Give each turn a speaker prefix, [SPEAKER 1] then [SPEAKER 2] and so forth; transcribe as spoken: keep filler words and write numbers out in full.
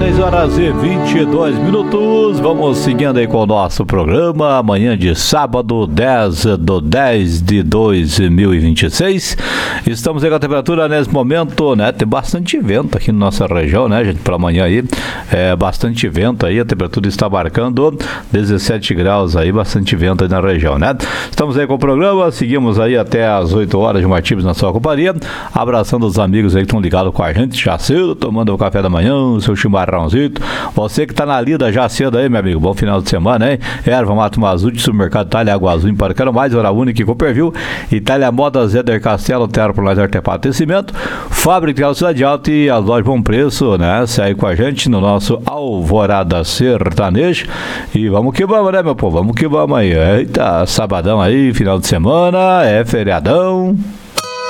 [SPEAKER 1] seis horas e vinte e dois minutos, vamos seguindo aí com o nosso programa, amanhã de sábado, dez de dez de dois mil e vinte e seis, estamos aí com a temperatura nesse momento, né, tem bastante vento aqui na nossa região, né, gente, para amanhã aí, é bastante vento aí, a temperatura está marcando dezessete graus aí, bastante vento aí na região, né, estamos aí com o programa, seguimos aí até as oito horas de Martins na sua companhia, abraçando os amigos aí que estão ligados com a gente já cedo, tomando o café da manhã, o seu chimarrãozinho. Você que tá na lida já cedo aí, meu amigo, bom final de semana, hein? Erva Mato Mazute, Supermercado Itália Água Azul, para quero mais, Hora Única e Cooperville, Itália Modas, Eder Castelo, Terra por Lazer Artefato e Cimento, Fábrica de Cidade Alta e as lojas Bom Preço, né? Segue com a gente no nosso Alvorada Sertanejo e vamos que vamos, né, meu povo? Vamos que vamos aí. Eita, sabadão aí, final de semana, é feriadão.